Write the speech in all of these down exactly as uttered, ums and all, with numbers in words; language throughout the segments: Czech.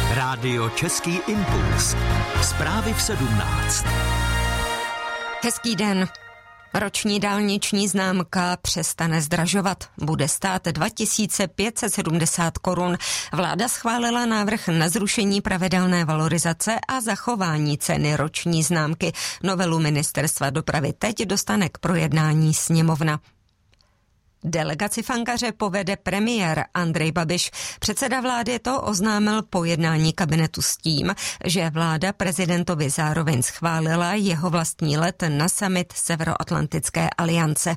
Rádio Český impuls. Zprávy v sedmnáct. Hezký den. Roční dálniční známka přestane zdražovat. Bude stát dva tisíce pět set sedmdesát korun. Vláda schválila návrh na zrušení pravidelné valorizace a zachování ceny roční známky. Novelu ministerstva dopravy teď dostane k projednání sněmovna. Delegaci v Ankaře povede premiér Andrej Babiš. Předseda vlády to oznámil po jednání kabinetu s tím, že vláda prezidentovi zároveň schválila jeho vlastní let na summit Severoatlantické aliance.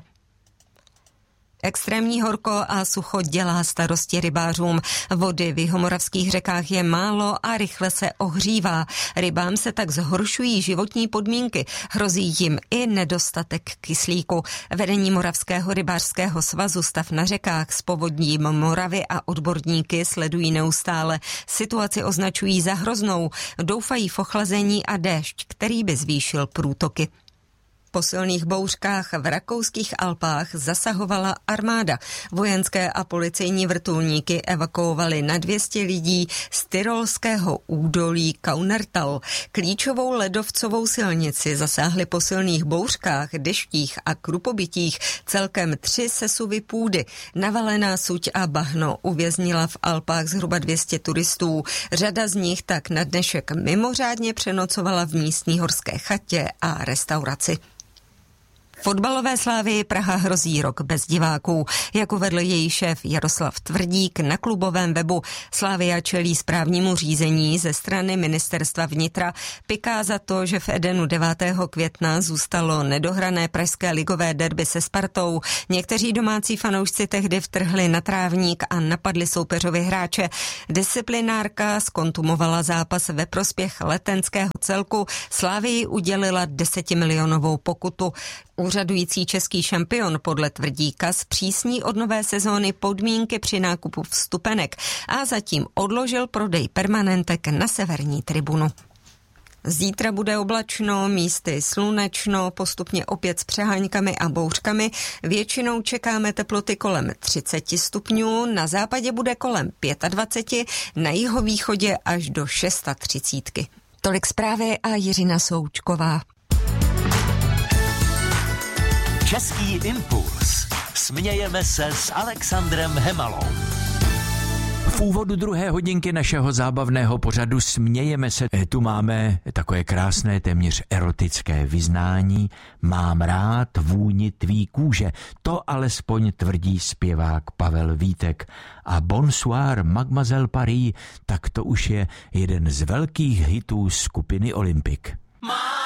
Extrémní horko a sucho dělá starosti rybářům. Vody v jihomoravských řekách je málo a rychle se ohřívá. Rybám se tak zhoršují životní podmínky. Hrozí jim i nedostatek kyslíku. Vedení Moravského rybářského svazu stav na řekách s povodním Moravy a odborníky sledují neustále. Situaci označují za hroznou. Doufají v ochlazení a déšť, který by zvýšil průtoky. Po silných bouřkách v rakouských Alpách zasahovala armáda. Vojenské a policejní vrtulníky evakuovali na dvě stě lidí z tyrolského údolí Kaunertal. Klíčovou ledovcovou silnici zasáhly po silných bouřkách, deštích a krupobytích celkem tři sesuvy půdy. Navalená suť a bahno uvěznila v Alpách zhruba dvě stě turistů. Řada z nich tak na dnešek mimořádně přenocovala v místní horské chatě a restauraci. Fotbalové Slavii Praha hrozí rok bez diváků. Jak uvedl její šéf Jaroslav Tvrdík na klubovém webu, Slavia čelí správnímu řízení ze strany ministerstva vnitra. Piká za to, že v Edenu devátého května zůstalo nedohrané pražské ligové derby se Spartou. Někteří domácí fanoušci tehdy vtrhli na trávník a napadli soupeřovi hráče. Disciplinárka zkontumovala zápas ve prospěch letenského celku. Slavii udělila desetimilionovou pokutu. Úřadující český šampion podle Tvrdíka zpřísní od nové sezóny podmínky při nákupu vstupenek a zatím odložil prodej permanentek na severní tribunu. Zítra bude oblačno, místy slunečno, postupně opět s přeháňkami a bouřkami. Většinou čekáme teploty kolem třicet stupňů, na západě bude kolem dvacet pět, na jihovýchodě až do třicet šest. Tolik zprávy a Jiřina Součková. Český impuls. Smějeme se s Alexandrem Hemalou. V úvodu druhé hodinky našeho zábavného pořadu Smějeme se. Tu máme takové krásné, téměř erotické vyznání. Mám rád vůni tvý kůže. To alespoň tvrdí zpěvák Pavel Vítek. A Bonsoir Mademoiselle Paris, tak to už je jeden z velkých hitů skupiny Olympic.